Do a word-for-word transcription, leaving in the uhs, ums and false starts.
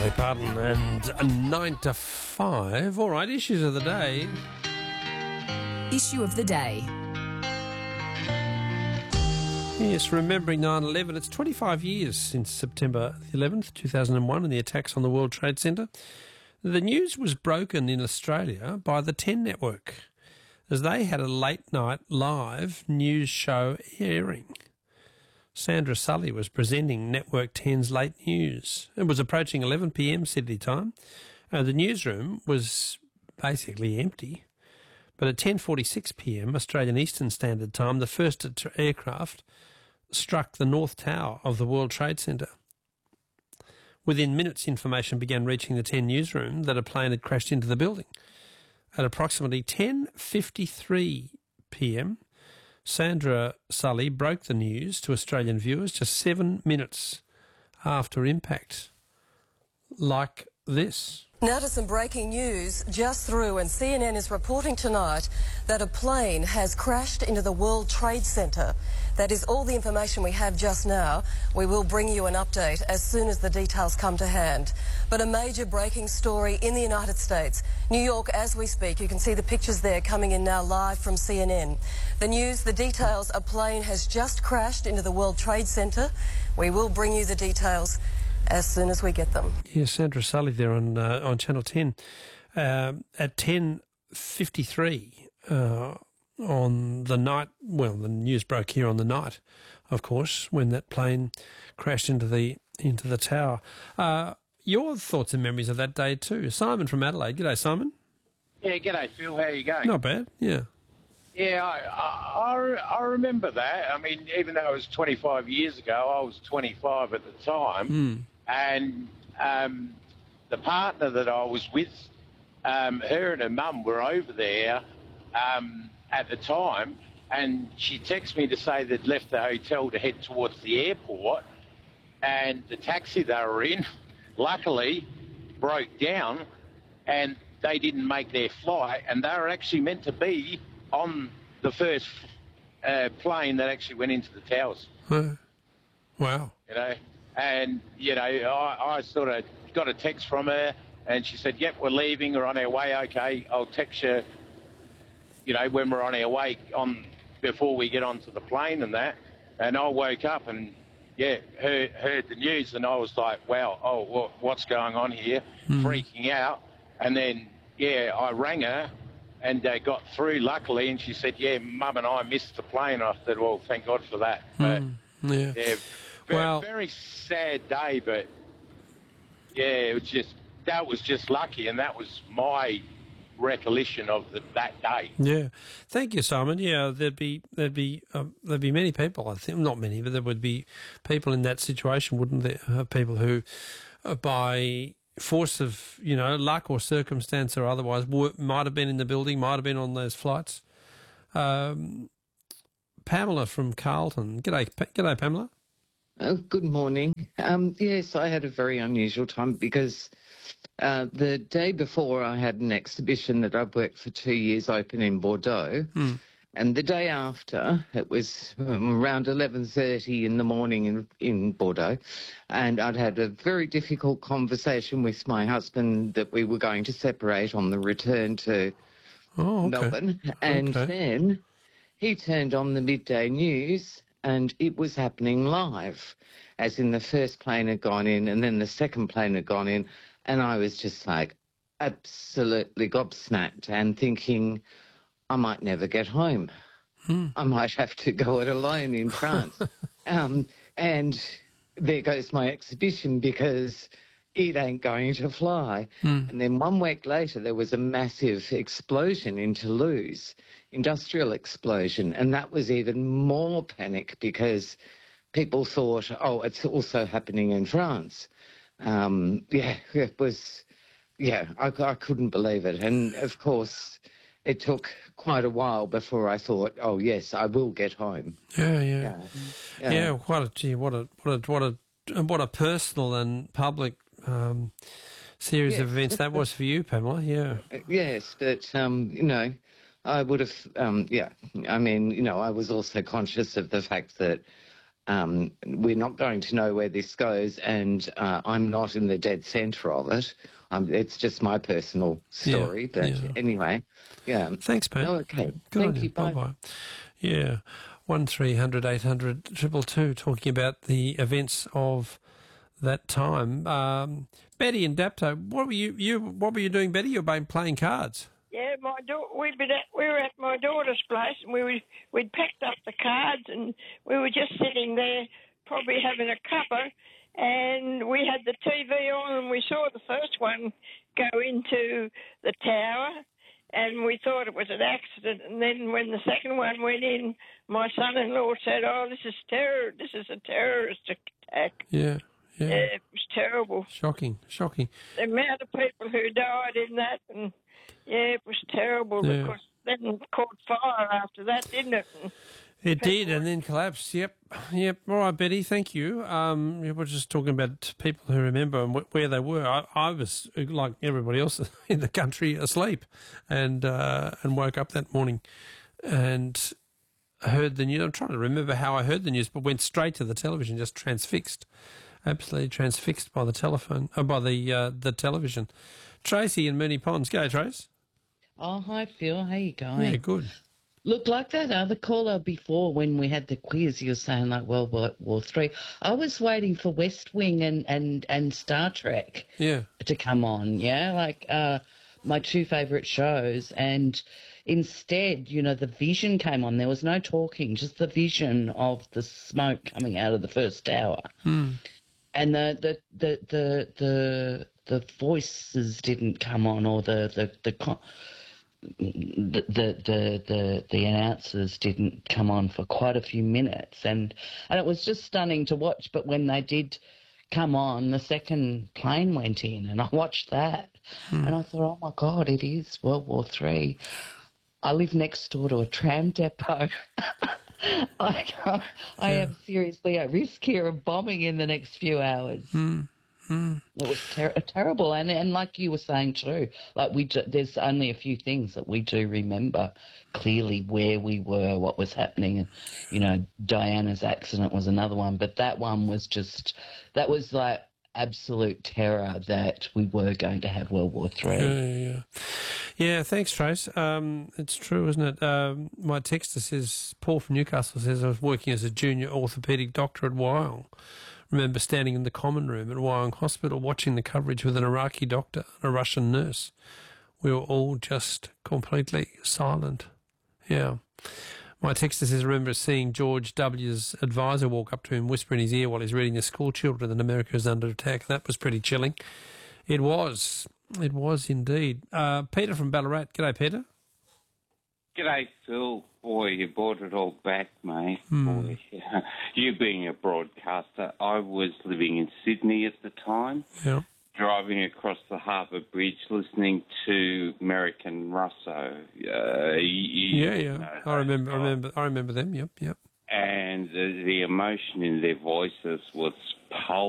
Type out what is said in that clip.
Dolly Parton and nine to five. All right, issues of the day. Issue of the day. Yes, remembering nine eleven. It's twenty-five years since September the eleventh, two thousand one, and the attacks on the World Trade Center. The news was broken in Australia by the ten Network, as they had a late-night live news show airing. Sandra Sully was presenting Network ten's late news. It was approaching eleven p m Sydney time. Uh, the newsroom was basically empty. But at ten forty-six p m Australian Eastern Standard Time, the first aircraft struck the North Tower of the World Trade Center. Within minutes, information began reaching the ten newsroom that a plane had crashed into the building. At approximately ten fifty-three p m, Sandra Sully broke the news to Australian viewers just seven minutes after impact. Like this. Now to some breaking news just through, and C N N is reporting tonight that a plane has crashed into the World Trade Center. That is all the information we have just now. We will bring you an update as soon as the details come to hand. But a major breaking story in the United States. New York, as we speak, you can see the pictures there coming in now live from C N N. The news, the details, a plane has just crashed into the World Trade Center. We will bring you the details as soon as we get them. Yes, Sandra Sully there on uh, on Channel ten. Uh, at ten fifty-three uh, on the night, well, the news broke here on the night, of course, when that plane crashed into the into the tower. Uh, your thoughts and memories of that day too. Simon from Adelaide. G'day, Simon. Yeah, g'day, Phil. How you going? Not bad, yeah. Yeah, I, I, I remember that. I mean, even though it was twenty-five years ago, I was twenty-five at the time. Mm. And um, the partner that I was with, um, her and her mum were over there um, at the time, and she texted me to say they'd left the hotel to head towards the airport, and the taxi they were in, luckily, broke down, and they didn't make their flight, and they were actually meant to be on the first uh, plane that actually went into the towers. Uh, wow. You know? And, you know, I, I sort of got a text from her and she said, yep, we're leaving, we're on our way, okay, I'll text you, you know, when we're on our way on before we get onto the plane and that. And I woke up and, yeah, heard, heard the news and I was like, wow, oh, what, what's going on here? Mm. Freaking out. And then, yeah, I rang her and uh, got through, luckily, and she said, yeah, Mum and I missed the plane. I said, well, thank God for that. Mm. But, yeah. yeah Very, well, very sad day, but yeah, it was just that was just lucky, and that was my recollection of the, that day. Yeah, thank you, Simon. Yeah, there'd be there'd be um, there'd be many people. I think not many, but there would be people in that situation, wouldn't there? Uh, people who, uh, by force of you know luck or circumstance or otherwise, were, might have been in the building, might have been on those flights. Um, Pamela from Carlton. G'day, g'day, Pamela. Oh, good morning. Um, yes, I had a very unusual time because uh, the day before I had an exhibition that I've worked for two years open in Bordeaux. Mm. And the day after, it was um, around eleven thirty in the morning in, in Bordeaux. And I'd had a very difficult conversation with my husband that we were going to separate on the return to oh, okay. Melbourne. And okay. then he turned on the midday news. And it was happening live, as in the first plane had gone in and then the second plane had gone in. And I was just like absolutely gobsmacked and thinking I might never get home. Hmm. I might have to go it alone in France. um, and there goes my exhibition because it ain't going to fly. Hmm. And then one week later, there was a massive explosion in Toulouse. Industrial explosion, and that was even more panic because people thought, oh, it's also happening in France. Um, yeah, it was, yeah, I, I couldn't believe it. And, of course, it took quite a while before I thought, oh, yes, I will get home. Yeah, yeah. Yeah, yeah. yeah what a, gee, what a, what a, what a, what a personal and public um, series yes. of events that was for you, Pamela, yeah. Yes, but, um, you know, I would have, um, yeah, I mean, you know, I was also conscious of the fact that Um, we're not going to know where this goes, and uh, I'm not in the dead centre of it. Um, it's just my personal story. Yeah, but yeah. anyway, yeah. Thanks, Pat. Oh, okay. Good Thank on you. Bye. Bye-bye. Yeah. one three hundred eight hundred two two two, talking about the events of that time. Um, Betty in Dapto, what were you, you what were you doing, Betty? You've been playing cards. Yeah, my da- we'd been at, we were at my daughter's place, and we were, we'd packed up the cards, and we were just sitting there, probably having a cuppa, and we had the T V on, and we saw the first one go into the tower, and we thought it was an accident. And then when the second one went in, my son-in-law said, "Oh, this is terror. This is a terrorist attack." Yeah, yeah. Yeah, it was terrible. Shocking, shocking. The amount of people who died in that, and yeah, it was terrible. Yeah. Because then it caught fire after that, didn't it? And It did, and then collapsed. Yep, yep. All right, Betty, thank you. Um, we were just talking about people who remember and wh- where they were. I, I was, like everybody else in the country, asleep, and uh, and woke up that morning and heard the news. I'm trying to remember how I heard the news, but went straight to the television, just transfixed, absolutely transfixed by the telephone, uh, by the uh, the television. Tracy in Moonee Ponds, go Trace. Oh, hi, Phil. How you going? Yeah, good. Look, like that other caller before when we had the quiz, you were saying like World War, War Three. I was waiting for West Wing and, and, and Star Trek Yeah, to come on, yeah, like uh, my two favourite shows. And instead, you know, the vision came on. There was no talking, just the vision of the smoke coming out of the first tower. Hmm. And the, the, the, the, the, the voices didn't come on, or the, the, the, con- the, the, the, the, the announcers didn't come on for quite a few minutes. And, and it was just stunning to watch. But when they did come on, the second plane went in, and I watched that. Hmm. And I thought, oh, my God, it is World War Three. I live next door to a tram depot. I, I Yeah. am seriously at risk here of bombing in the next few hours. Hmm. Hmm. It was ter- terrible, and and like you were saying too, like we do, there's only a few things that we do remember clearly, where we were, what was happening, and you know, Diana's accident was another one, but that one was just, that was like absolute terror that we were going to have World War Three. Yeah, yeah, yeah. Yeah, thanks, Trace. Um, it's true, isn't it? Um, my texter says, Paul from Newcastle says, I was working as a junior orthopaedic doctor at Wyong. Remember standing in the common room at Wyong Hospital watching the coverage with an Iraqi doctor and a Russian nurse. We were all just completely silent. Yeah. My texter says, remember seeing George W.'s advisor walk up to him, whisper in his ear while he's reading the school children that America is under attack. That was pretty chilling. It was. It was indeed. Uh, Peter from Ballarat. G'day, Peter. G'day, Phil. Boy, you brought it all back, mate. Hmm. Boy, you being a broadcaster, I was living in Sydney at the time, Yeah. driving across the Harbour Bridge, listening to Merrick and Russo. Uh, you, Yeah, you yeah. know I remember. I those guys. remember. I remember them. Yep, yep. And the, the emotion in their voices was pulse.